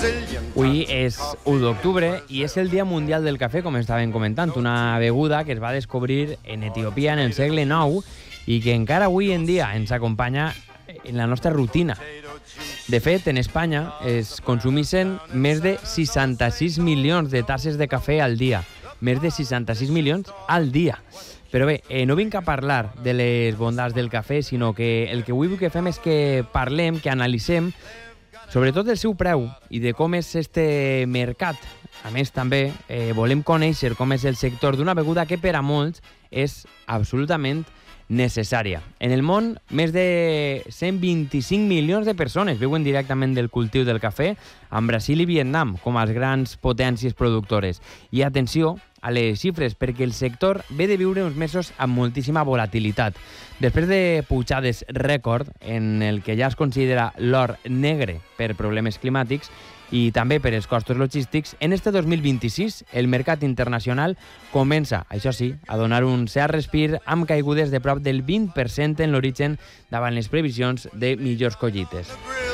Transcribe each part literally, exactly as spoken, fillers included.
Avui és u d'octubre i és el Dia Mundial del Cafè, com estàvem comentant, una beguda que es va descobrir en Etiòpia en el segle nou i que encara avui en dia ens acompanya en la nostra rutina. De fet, en Espanya es consumissin més de seixanta-sis milions de tasses de cafè al dia. Més de seixanta-sis milions al dia. Però bé, eh, no vinc a parlar de les bondats del cafè, sinó que el que avui que fem és que parlem, que analitzem, sobretot del seu preu i de com és este mercat. A més, també eh, volem conèixer com és el sector d'una beguda que per a molts és absolutament necessària. En el món, més de cent vint-i-cinc milions de persones viuen directament del cultiu del cafè, amb Brasil i Vietnam com a grans potències productores. I atenció a les xifres, perquè el sector ve de viure uns mesos amb moltíssima volatilitat. Després de pujades rècord, en el que ja es considera l'or negre per problemes climàtics i també per els costos logístics, en este dos mil vint-i-sis el mercat internacional comença, això sí, a donar un cert respir amb caigudes de prop del vint per cent en l'origen davant les previsions de millors collites.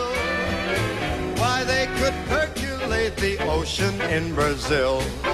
Why they could percolate the ocean in Brazil.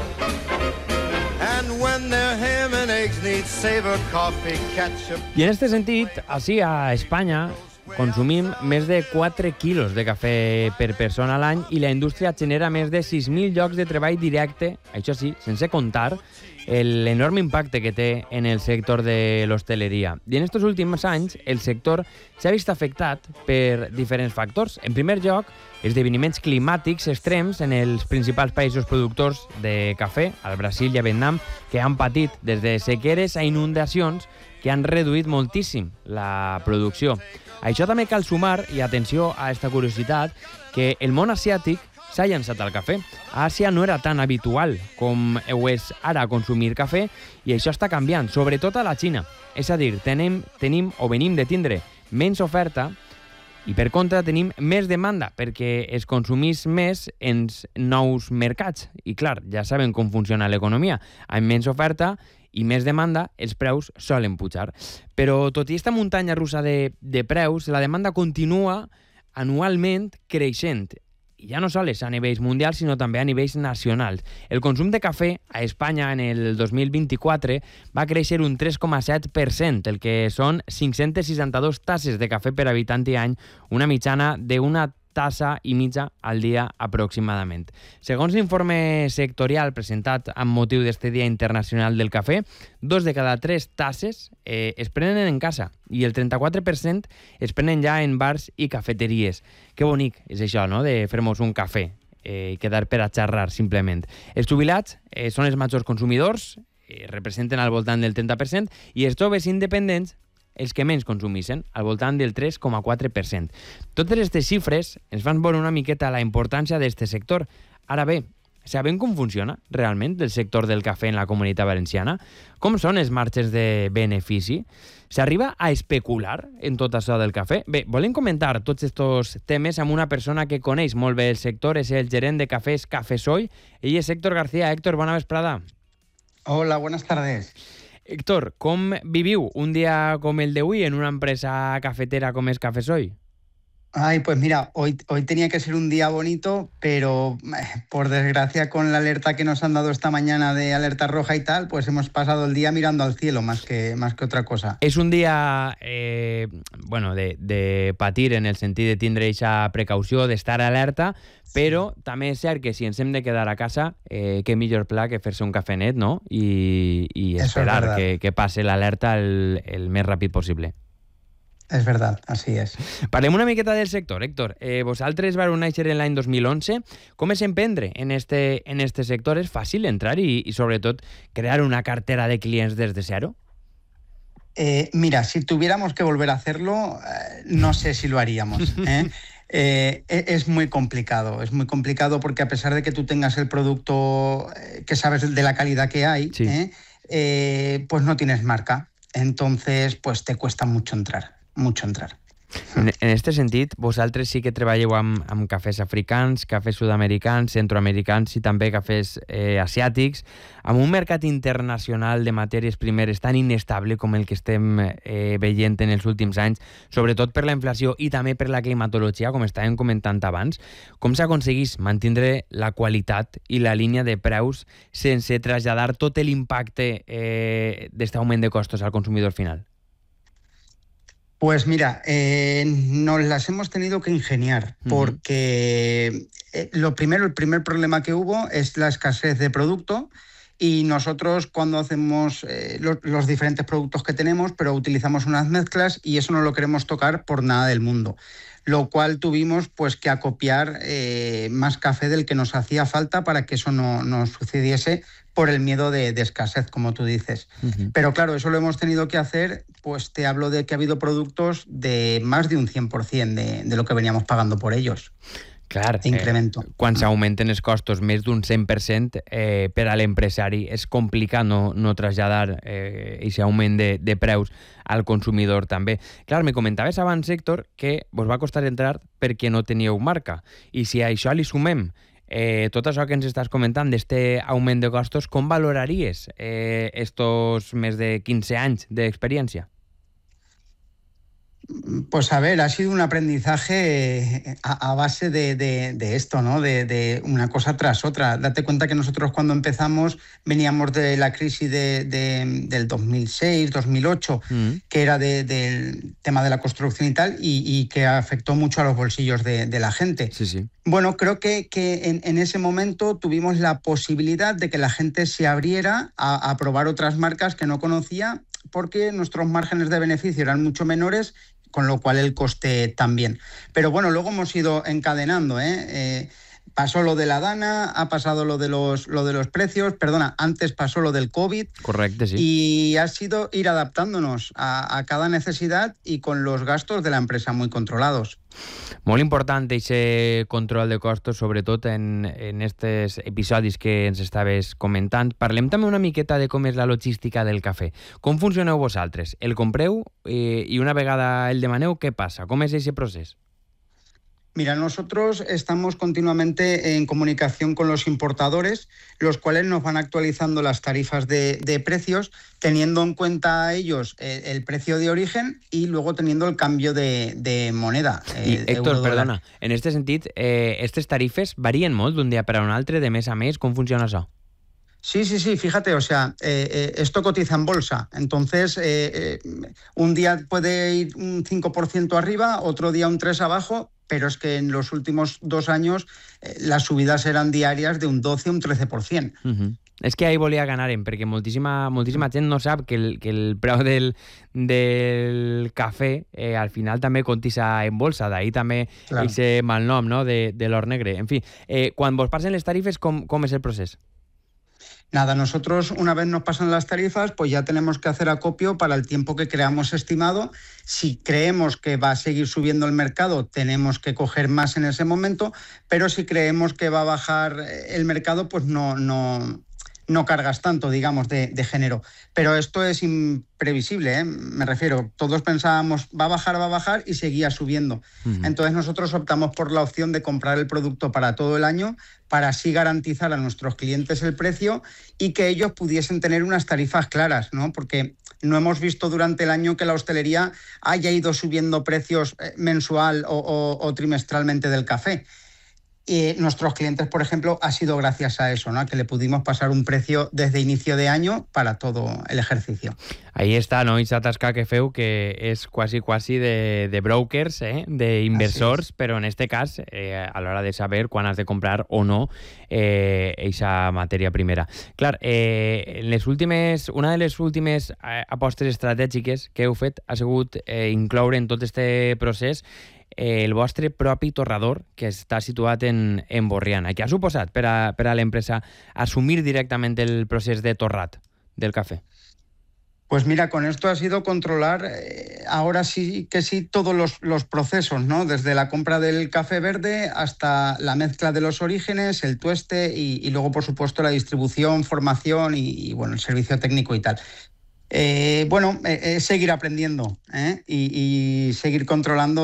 And when their ham and eggs need savor, coffee, ketchup... I en este sentit, així a Espanya, consumim més de quatre quilos de cafè per persona a l'any i la indústria genera més de sis mil llocs de treball directe, això sí, sense comptar l'enorme impacte que té en el sector de l'hostaleria. I en aquests últims anys el sector s'ha vist afectat per diferents factors. En primer lloc, esdeveniments climàtics extrems en els principals països productors de cafè, al Brasil i a Vietnam, que han patit des de sequeres a inundacions que han reduït moltíssim la producció. A això també cal sumar, i atenció a aquesta curiositat, que el món asiàtic s'ha llançat al cafè. A Àsia no era tan habitual com ho és ara consumir cafè i això està canviant, sobretot a la Xina. És a dir, tenim, tenim o venim de tindre menys oferta i per contra tenim més demanda perquè es consumís més en nous mercats. I clar, ja saben com funciona l'economia. Amb menys oferta i més demanda, els preus solen pujar. Però tot i aquesta muntanya russa de, de preus, la demanda continua anualment creixent. I ja no sols a nivells mundials, sinó també a nivells nacionals. El consum de cafè a Espanya en el dos mil vint-i-quatre va créixer un tres coma set per cent, el que són cinc-cents seixanta-dos tasses de cafè per habitant i any, una mitjana d'una tassa i mitja al dia aproximadament. Segons l'informe sectorial presentat amb motiu d'este Dia Internacional del Cafè, dos de cada tres tasses eh, es prenen en casa i el trenta-quatre per cent es prenen ja en bars i cafeteries. Que bonic és això, no?, de fer-nos un cafè eh, i quedar per a xerrar, simplement. Els jubilats eh, són els majors consumidors, eh, representen al voltant del trenta per cent, i els joves independents els que menys consumissin, al voltant del tres coma quatre per cent. Totes aquestes xifres ens fan veure una miqueta la importància d'aquest sector. Ara bé, sabem com funciona realment el sector del cafè en la Comunitat Valenciana? Com són els marges de benefici? S'arriba a especular en tot això del cafè? Bé, volem comentar tots aquests temes amb una persona que coneix molt bé el sector, és el gerent de cafès Cafesoy. Ell és Héctor García. Héctor, bona vesprada. Hola, buenas tardes. Héctor, com viviu un día com el de hoy en una empresa cafetera como es Cafesoy? Ay, pues mira, hoy, hoy tenía que ser un día bonito, pero eh, por desgracia con la alerta que nos han dado esta mañana de alerta roja y tal, pues hemos pasado el día mirando al cielo más que, más que otra cosa. És un dia, eh, bueno, de, de patir en el sentit de tindre aquesta precaució, d'estar alerta, però també és cert que si ens hem de quedar a casa, eh, què millor pla que fer-se un cafè net, no? I, i esperar que, que passe l'alerta el, el més ràpid possible. És veritat, així és. Parlem una miqueta del sector, Héctor. Eh, vosaltres vau néixer en l'any dos mil onze. Com és emprendre en este, en este sector? És fàcil entrar i, i sobretot, crear una cartera de clients des de zero? Eh, mira, si tuviéramos que volver a hacerlo, eh, no sé si lo haríamos, ¿eh? Eh, es muy complicado, es muy complicado porque a pesar de que tú tengas el producto eh, que sabes de la calidad que hay, sí. eh, eh, pues no tienes marca. Entonces, pues te cuesta mucho entrar, mucho entrar. En, en este sentit, vosaltres sí que treballeu amb, amb cafès africans, cafès sud-americans, centroamericans i també cafès eh, asiàtics, amb un mercat internacional de matèries primeres tan inestable com el que estem eh, veient en els últims anys, sobretot per la inflació i també per la climatologia, com estàvem comentant abans. Com s'aconsegueix mantindre la qualitat i la línia de preus sense traslladar tot l'impacte eh, d'aquest augment de costos al consumidor final? Pues mira, eh, nos las hemos tenido que ingeniar porque eh, lo primero, el primer problema que hubo es la escasez de producto y nosotros cuando hacemos eh, los, los diferentes productos que tenemos, pero utilizamos unas mezclas y eso no lo queremos tocar por nada del mundo. Lo cual tuvimos pues que acopiar eh, más café del que nos hacía falta para que eso no, no sucediese por el miedo de, de escasez, como tú dices. Uh-huh. Pero claro, eso lo hemos tenido que hacer, pues te hablo de que ha habido productos de más de un cien por ciento de, de lo que veníamos pagando por ellos. Clar, eh, quan s'augmenten els costos més d'un cent per cent, eh, per a l'empresari és complicat no, no traslladar aquest eh, augment de, de preus al consumidor també. Clar, me comentaves abans, Héctor, que vos va costar entrar perquè no teníeu marca. I si a això li sumem eh, tot això que ens estàs comentant d'este augment de costos, com valoraries eh, estos més de quinze anys d'experiència? Pues a ver, ha sido un aprendizaje a, a base de, de, de esto, ¿no? De, de una cosa tras otra. Date cuenta que nosotros cuando empezamos veníamos de la crisis de, de, del dos mil seis, dos mil ocho, mm. que era de, del tema de la construcción y tal, y, y que afectó mucho a los bolsillos de, de la gente. Sí, sí. Bueno, creo que, que en, en ese momento tuvimos la posibilidad de que la gente se abriera a, a probar otras marcas que no conocía, porque nuestros márgenes de beneficio eran mucho menores, con lo cual el coste también. Pero bueno, luego hemos ido encadenando, ¿eh? Eh, pasó lo de la Dana, ha pasado lo de los, lo de los precios, perdona, antes pasó lo del COVID. Correcte, sí. Y ha sido ir adaptándonos a, a cada necesidad y con los gastos de la empresa muy controlados. Molt important aquest control de costos, sobretot en, en estos episodis que ens estaves comentant. Parlem també una miqueta de com és la logística del cafè. Com funcioneu vosaltres? El compreu eh, i una vegada el demaneu, què passa? Com és aquest procés? Mira, nosotros estamos continuamente en comunicación con los importadores, los cuales nos van actualizando las tarifas de, de precios, teniendo en cuenta ellos el, el precio de origen y luego teniendo el cambio de, de moneda. I, eh, Héctor, perdona, en este sentit, eh, aquestes tarifes varien molt d'un dia per a un altre, de mes a mes, com funciona això? Sí, sí, sí, fíjate, o sea, eh, eh, esto cotiza en bolsa, entonces eh, eh, un día puede ir un cinco por ciento arriba, otro día un tres por ciento abajo, pero es que en los últimos dos años eh, las subidas eran diarias de un doce, un trece por ciento. Uh-huh. És que ahí volia ganar-em, perquè moltíssima, moltíssima gent no sap que el, que el preu del, del cafè eh, al final també cotiza en bolsa, d'ahí també aquest claro. malnom, no? de, de l'or negre. En fi, eh, quan vos passen les tarifes, com, com és el procés? Nada, nosotros una vez nos pasan las tarifas, pues ya tenemos que hacer acopio para el tiempo que creamos estimado. Si creemos que va a seguir subiendo el mercado, tenemos que coger más en ese momento, pero si creemos que va a bajar el mercado, pues no, no, no cargas tanto, digamos, de, de género. Pero esto es imprevisible, ¿eh? Me refiero, todos pensábamos va a bajar, va a bajar y seguía subiendo. Uh-huh. Entonces nosotros optamos por la opción de comprar el producto para todo el año, para así garantizar a nuestros clientes el precio y que ellos pudiesen tener unas tarifas claras, ¿no? Porque no hemos visto durante el año que la hostelería haya ido subiendo precios mensual o, o, o trimestralmente del café. Y nuestros clientes, por ejemplo, ha sido gracias a eso, ¿no? A que le pudimos pasar un precio desde inicio de año para todo el ejercicio. Ahí està, no? Aquesta tasca que feu, que és quasi, quasi de, de brokers, eh? d'inversors, però en este cas, eh, a l'hora de saber quan has de comprar o no eh, eixa matèria primera. Clar, eh, les últimes, una de les últimes eh, apostes estratègiques que heu fet ha sigut eh, incloure en tot este procés el vostre propi torrador, que està situat en, en Borriana. Què ha suposat per a, per a l'empresa assumir directament el procés de torrat del cafè? Pues mira, con esto ha sido controlar eh, ahora sí que sí todos los, los procesos, ¿no? Desde la compra del café verde hasta la mezcla de los orígenes, el tueste y, y luego, por supuesto, la distribución, formación y, y bueno, el servicio técnico y tal. Eh, bueno, es eh, eh, seguir aprendiendo ¿eh? y, y seguir controlando